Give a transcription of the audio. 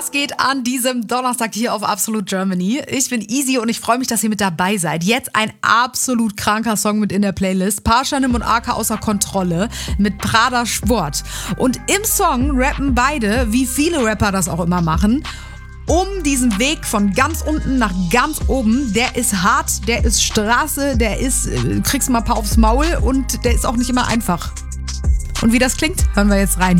Was geht an diesem Donnerstag hier auf Absolute Germany? Ich bin Easy und ich freue mich, dass ihr mit dabei seid. Jetzt ein absolut kranker Song mit in der Playlist. Pashanim und Arca außer Kontrolle mit Prada Sport. Und im Song rappen beide, wie viele Rapper das auch immer machen, um diesen Weg von ganz unten nach ganz oben. Der ist hart, der ist Straße, der ist, kriegst mal ein paar aufs Maul und der ist auch nicht immer einfach. Und wie das klingt, hören wir jetzt rein.